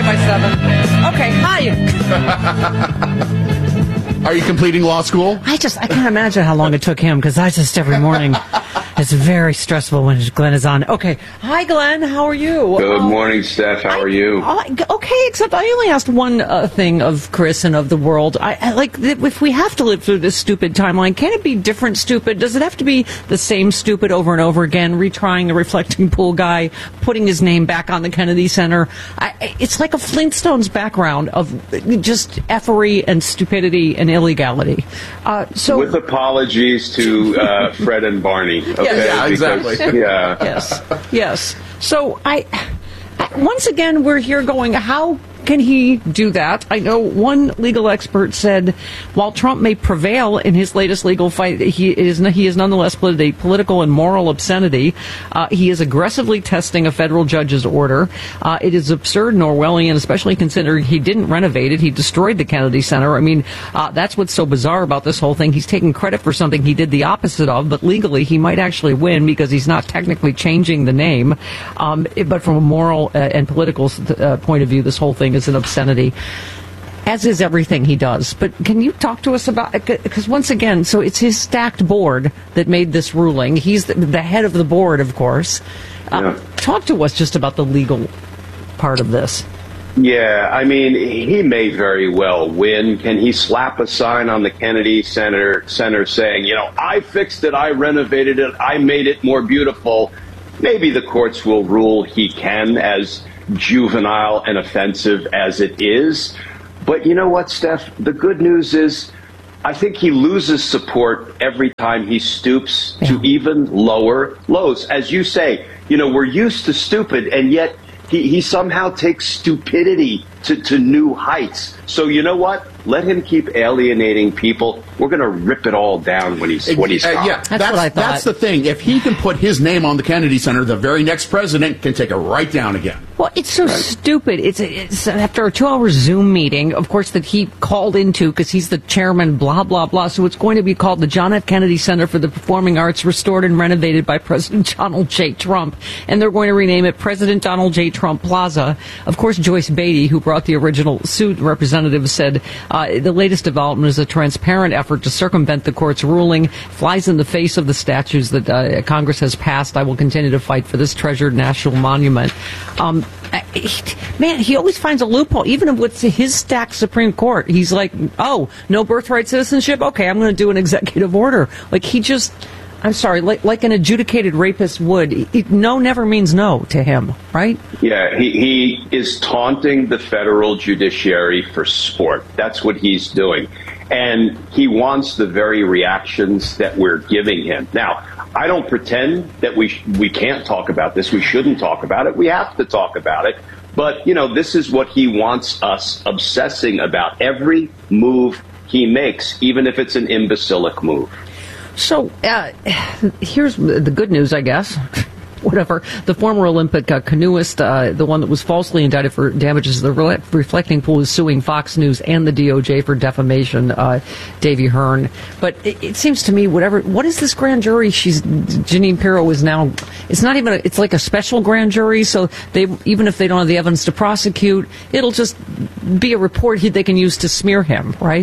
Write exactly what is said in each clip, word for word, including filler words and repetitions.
by seven. Okay, hi. Are you completing law school? I just, I can't imagine how long it took him, because I just, every morning, it's very stressful when Glenn is on. Okay, hi, Glenn, how are you? Good um, morning, Steph. How I, are you? I, okay, except I only asked one uh, thing of Chris and of the world. I, I like, if we have to live through this stupid timeline, can it be different stupid? Does it have to be the same stupid over and over again, retrying the reflecting pool guy, putting his name back on the Kennedy Center? I, it's like a Flintstones background of just effery and stupidity and illegality. Uh, so, with apologies to uh, Fred and Barney. Okay? Yeah, exactly. Because, yeah. Yes, yes. So I, I, once again, we're here going, how can he do that? I know one legal expert said, while Trump may prevail in his latest legal fight, he is he is nonetheless pleaded a political and moral obscenity. Uh, he is aggressively testing a federal judge's order. Uh, it is absurd and Orwellian, especially considering he didn't renovate it. He destroyed the Kennedy Center. I mean, uh, that's what's so bizarre about this whole thing. He's taking credit for something he did the opposite of, but legally he might actually win because he's not technically changing the name. Um, but from a moral uh, and political uh, point of view, this whole thing is an obscenity, as is everything he does. But can you talk to us about, because once again, so it's his stacked board that made this ruling. He's the, the head of the board, of course. Uh, Yeah. Talk to us just about the legal part of this. Yeah, I mean, he may very well win. Can he slap a sign on the Kennedy Center, Center saying, you know, I fixed it, I renovated it, I made it more beautiful? Maybe the courts will rule he can, as juvenile and offensive as it is. But you know what, Steph? The good news is I think he loses support every time he stoops yeah. to even lower lows. As you say, you know, we're used to stupid, and yet he, he somehow takes stupidity to, to new heights. So you know what? Let him keep alienating people. We're going to rip it all down when he's when he's uh, gone. yeah, that's, that's what I thought. That's the thing. If he can put his name on the Kennedy Center, the very next president can take it right down again. Well, it's so right. stupid. It's, it's after a two-hour Zoom meeting, of course, that he called into because he's the chairman, blah, blah, blah. So it's going to be called the John F. Kennedy Center for the Performing Arts, restored and renovated by President Donald J. Trump. And they're going to rename it President Donald J. Trump Plaza. Of course, Joyce Beatty, who brought the original suit, representative, said uh, the latest development is a transparent effort to circumvent the court's ruling, flies in the face of the statutes that uh, Congress has passed. I will continue to fight for this treasured national monument. Um, Man, he always finds a loophole, even with his stacked Supreme Court. He's like, oh, no birthright citizenship? Okay, I'm going to do an executive order. Like, he just, I'm sorry, like, like an adjudicated rapist would. It, no never means no to him, right? Yeah, he, he is taunting the federal judiciary for sport. That's what he's doing. And he wants the very reactions that we're giving him. Now, I don't pretend that we sh- we can't talk about this. We shouldn't talk about it. We have to talk about it. But, you know, this is what he wants us obsessing about. Every move he makes, even if it's an imbecilic move. So uh, here's the good news, I guess. Whatever. The former Olympic uh, canoeist, uh, the one that was falsely indicted for damages to the re- reflecting pool, is suing Fox News and the D O J for defamation, uh, Davy Hearn. But it, it seems to me, whatever, what is this grand jury? She's, Jeanine Pirro is now, it's not even, a, it's like a special grand jury, so they, even if they don't have the evidence to prosecute, it'll just be a report he, they can use to smear him, right?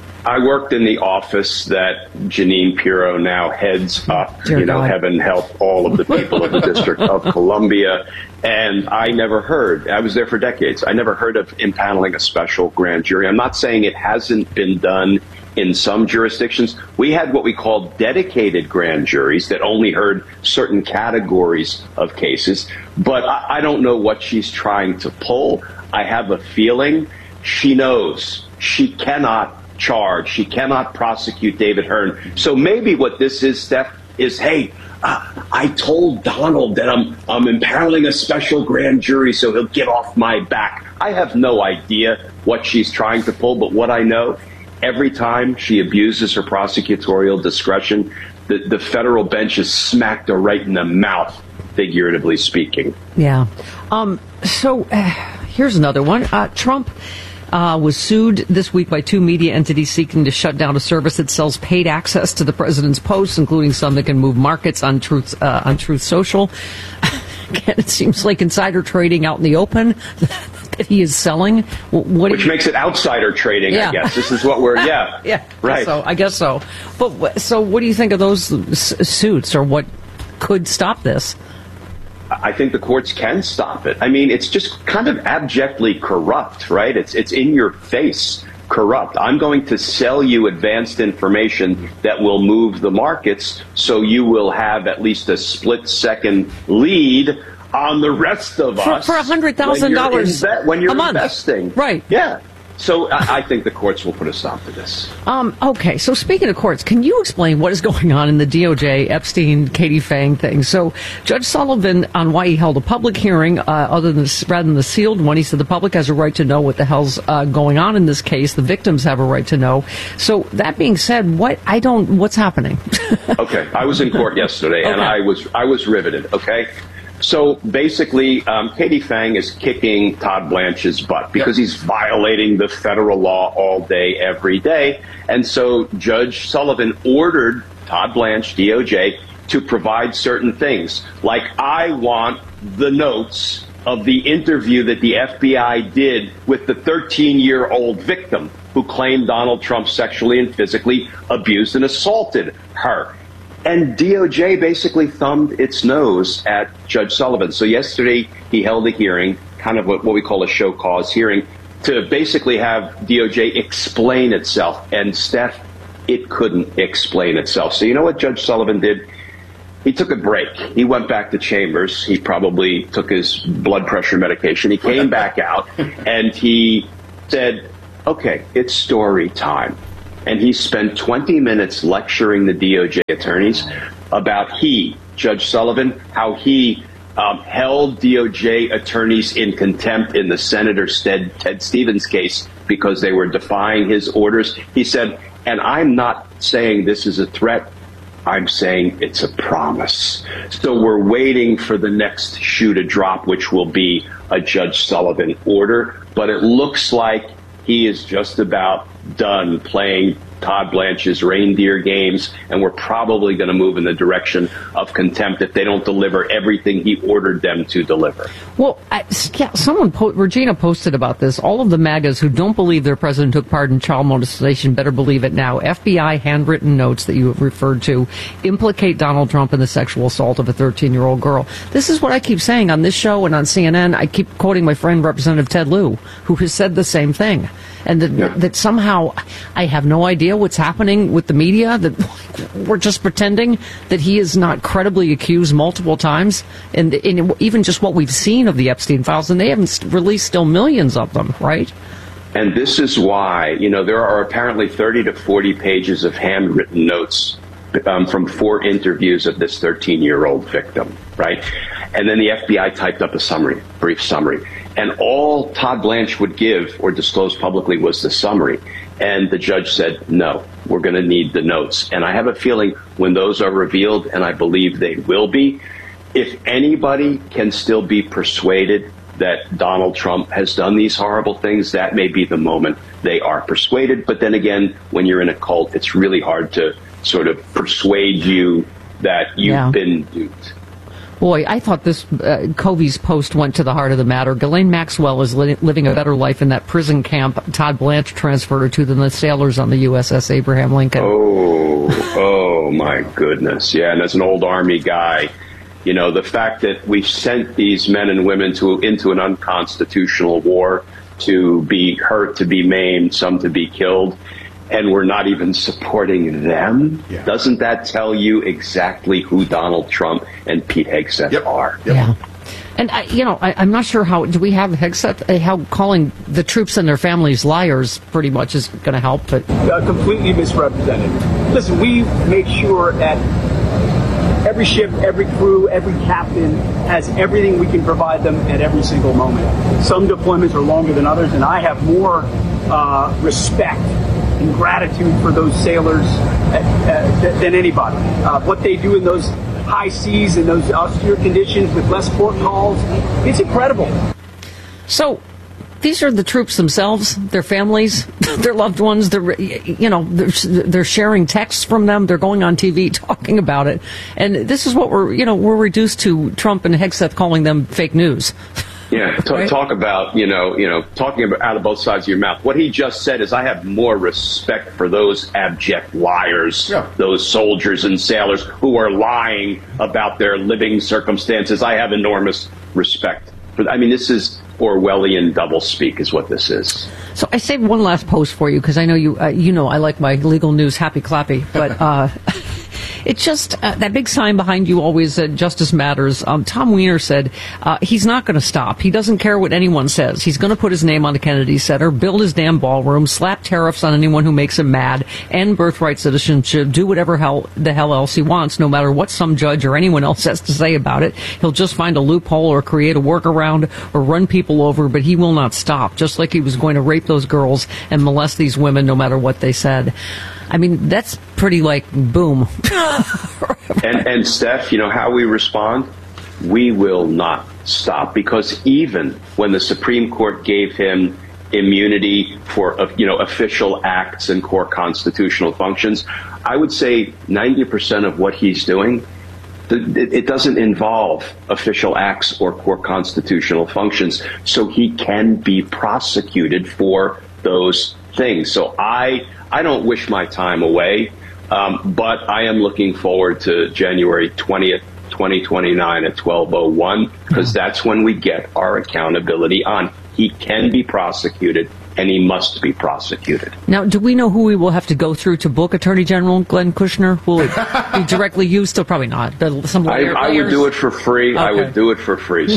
I worked in the office that Jeanine Pirro now heads up. Dear you know, God. heaven help all of the people of the District of Columbia. And I never heard, I was there for decades, I never heard of impaneling a special grand jury. I'm not saying it hasn't been done in some jurisdictions. We had what we called dedicated grand juries that only heard certain categories of cases. But I, I don't know what she's trying to pull. I have a feeling she knows she cannot charge. She cannot prosecute David Hearn. So maybe what this is, Steph, is, hey, uh, I told Donald that I'm I'm imperiling a special grand jury so he'll get off my back. I have no idea what she's trying to pull, but what I know, every time she abuses her prosecutorial discretion, the, the federal bench is smacked her right in the mouth, figuratively speaking. Yeah. Um, so uh, here's another one. Uh, Trump Uh, was sued this week by two media entities seeking to shut down a service that sells paid access to the president's posts, including some that can move markets on Truth uh, on Truth Social. Again, it seems like insider trading out in the open. that he is selling? What Which you, makes it outsider trading, yeah. I guess. This is what we're, yeah. yeah, right. So I guess so. But so what do you think of those s- suits, or what could stop this? I think the courts can stop it. I mean, it's just kind of abjectly corrupt, right? It's it's in your face corrupt. I'm going to sell you advanced information that will move the markets, so you will have at least a split second lead on the rest of for, us for one hundred thousand dollars when you're a month. investing. Right. Yeah. So I, I think the courts will put a stop to this. Um, okay, so speaking of courts, can you explain what is going on in the D O J, Epstein, Katie Fang thing? So Judge Sullivan, on why he held a public hearing, uh, other than the, rather than the sealed one, he said the public has a right to know what the hell's uh, going on in this case. The victims have a right to know. So that being said, what I don't, what's happening? Okay, I was in court yesterday, okay. and I was I was riveted. Okay. So basically, um, Katie Fang is kicking Todd Blanche's butt because yep. he's violating the federal law all day, every day. And so Judge Sullivan ordered Todd Blanche, D O J, to provide certain things. Like, I want the notes of the interview that the F B I did with the thirteen-year-old victim who claimed Donald Trump sexually and physically abused and assaulted her. And D O J basically thumbed its nose at Judge Sullivan. So yesterday he held a hearing, kind of what, what we call a show cause hearing, to basically have D O J explain itself. And Steph, it couldn't explain itself. So you know what Judge Sullivan did? He took a break. He went back to chambers. He probably took his blood pressure medication. He came back out and he said, okay, it's story time. And he spent twenty minutes lecturing the D O J attorneys about he, Judge Sullivan, how he um, held D O J attorneys in contempt in the Senator Ted, Ted Stevens case because they were defying his orders. He said, and I'm not saying this is a threat. I'm saying it's a promise. So we're waiting for the next shoe to drop, which will be a Judge Sullivan order. But it looks like he is just about done playing Todd Blanche's reindeer games, and we're probably going to move in the direction of contempt if they don't deliver everything he ordered them to deliver. Well, I, yeah, someone, po- Regina posted about this. All of the MAGAs who don't believe their president took part in child molestation better believe it now. F B I handwritten notes that you have referred to implicate Donald Trump in the sexual assault of a thirteen-year-old girl. This is what I keep saying on this show and on C N N. I keep quoting my friend Representative Ted Lieu, who has said the same thing. And that, yeah. that somehow I have no idea what's happening with the media, that we're just pretending that he is not credibly accused multiple times, and, and even just what we've seen of the Epstein files, and they haven't released still millions of them, right? And this is why, you know, there are apparently thirty to forty pages of handwritten notes um, from four interviews of this thirteen-year-old victim, right? And then the F B I typed up a summary, brief summary. And all Todd Blanche would give or disclose publicly was the summary. And the judge said, no, we're going to need the notes. And I have a feeling when those are revealed, and I believe they will be, if anybody can still be persuaded that Donald Trump has done these horrible things, that may be the moment they are persuaded. But then again, when you're in a cult, it's really hard to sort of persuade you that you've yeah. been duped. Boy, I thought this uh, Covey's post went to the heart of the matter. Ghislaine Maxwell is li- living a better life in that prison camp Todd Blanche transferred her to than the sailors on the U S S Abraham Lincoln. Oh, oh my goodness. Yeah, and as an old Army guy, you know, the fact that we've sent these men and women to into an unconstitutional war to be hurt, to be maimed, some to be killed, and we're not even supporting them, yeah. doesn't that tell you exactly who Donald Trump and Pete Hegseth yep. are? Yep. Yeah. And, I, you know, I, I'm not sure how, do we have Hegseth, uh, how calling the troops and their families liars pretty much is going to help, but... Uh, completely misrepresented. Listen, we make sure that every ship, every crew, every captain has everything we can provide them at every single moment. Some deployments are longer than others, and I have more uh, respect and gratitude for those sailors uh, uh, than anybody. Uh, what they do in those high seas and those austere conditions with less port calls, it's incredible. So these are the troops themselves, their families, their loved ones. They're, you know, they're, they're sharing texts from them. They're going on T V talking about it. And this is what we're, you know, we're reduced to Trump and Hegseth calling them fake news. Yeah, t- Right? talk about, you know, you know, talking about out of both sides of your mouth. What he just said is I have more respect for those abject liars, Yeah. those soldiers and sailors who are lying about their living circumstances. I have enormous respect for. I mean, this is Orwellian doublespeak is what this is. So I saved one last post for you because I know you, uh, you know, I like my legal news happy clappy, but uh, it's just uh, that big sign behind you always, uh, justice matters. Um, Tom Weiner said uh, he's not going to stop. He doesn't care what anyone says. He's going to put his name on the Kennedy Center, build his damn ballroom, slap tariffs on anyone who makes him mad, end birthright citizenship, do whatever hell the hell else he wants, no matter what some judge or anyone else has to say about it. He'll just find a loophole or create a workaround or run people over, but he will not stop, just like he was going to rape those girls and molest these women no matter what they said. I mean, that's pretty like boom. And, and Steph, you know how we respond? We will not stop, because even when the Supreme Court gave him immunity for, uh, you know, official acts and core constitutional functions, I would say ninety percent of what he's doing, th- it doesn't involve official acts or core constitutional functions, so he can be prosecuted for those things. So I, I don't wish my time away. Um, but I am looking forward to January twentieth, twenty twenty-nine at twelve oh one, because that's when we get our accountability on. He can be prosecuted, and he must be prosecuted. Now, do we know who we will have to go through to book Attorney General Glenn Kushner? Will it be directly you? Still probably not. But some I, lawyer, I would do it for free. I Okay. would do it for free,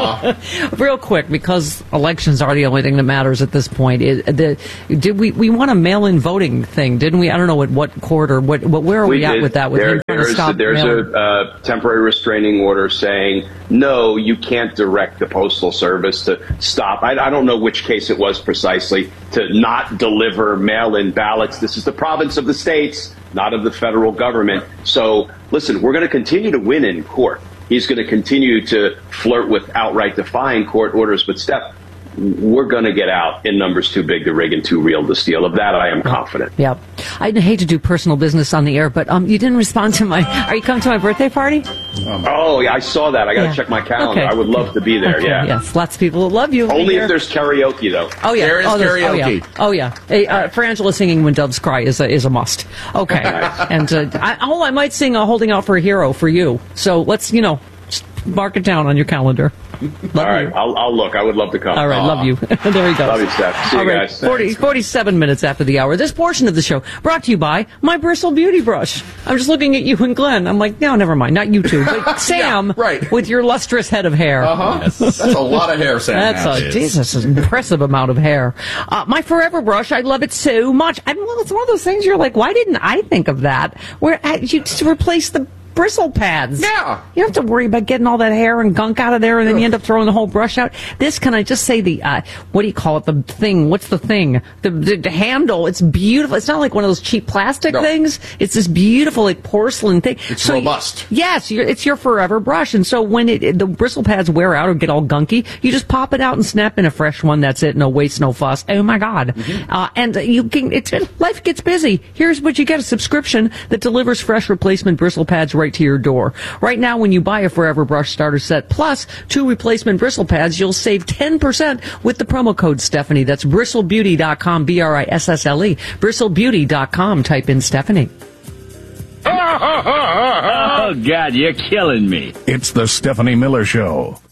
Steph. Real quick, because elections are the only thing that matters at this point. It, the, did we we want a mail-in voting thing? Didn't we? I don't know at what court or what. what where are we, We at did. with that? With There- him trying to there's stop there's mail-in? a uh, temporary restraining order saying, no, you can't direct the Postal Service to stop. I, I don't know which case it was precisely, to not deliver mail-in ballots. This is the province of the states, not of the federal government. So, listen, we're going to continue to win in court. He's going to continue to flirt with outright defying court orders. But, Steph, we're going to get out in numbers too big to rig and too real to steal. Of that, I am confident. Yeah. I hate to do personal business on the air, but um, you didn't respond to my... Are you coming to my birthday party? Oh, yeah, I saw that. I got to Yeah. check my calendar. Okay. I would love to be there, Okay, yeah. Yes, lots of people love you. Only Here. if there's karaoke, though. Oh yeah, There is oh, there's- karaoke. Oh yeah, oh, yeah. Hey, uh, for Angela, singing "When Doves Cry" is a is a must. Okay, and uh, I, oh, I might sing uh, "Holding Out for a Hero" for you. So let's, you know, just mark it down on your calendar. Love All right, you. I'll, I'll look. I would love to come. All right, love you. There he goes. Love you, Steph. See you All right, guys. forty, forty-seven minutes after the hour. This portion of the show brought to you by My Bristle Beauty Brush. I'm just looking at you and Glenn. I'm like, no, never mind. Not you two, but Sam, right. with your lustrous head of hair. Uh-huh. That's a lot of hair, Sam. That's has. a Jesus, an impressive amount of hair. Uh, my Forever Brush, I love it so much. I mean, well, it's one of those things you're like, why didn't I think of that? Where uh, you just replace the bristle pads. Yeah. You don't have to worry about getting all that hair and gunk out of there, and then you end up throwing the whole brush out. This, can I just say the, uh, what do you call it? The thing. What's the thing? The, the, the handle. It's beautiful. It's not like one of those cheap plastic No. things. It's this beautiful, like, porcelain thing. It's you- robust. yes, you're, it's your forever brush. And so when it, the bristle pads wear out or get all gunky, you just pop it out and snap in a fresh one. That's it. No waste, no fuss. Oh my God. Mm-hmm. Uh, and you can, it's, life gets busy. Here's what you get: a subscription that delivers fresh replacement bristle pads right to your door. Right now, when you buy a Forever Brush starter set plus two replacement bristle pads, you'll save ten percent with the promo code Stephanie. That's bristle beauty dot com, B R I S S L E. bristle beauty dot com. Type in Stephanie. Oh, God, you're killing me. It's the Stephanie Miller Show.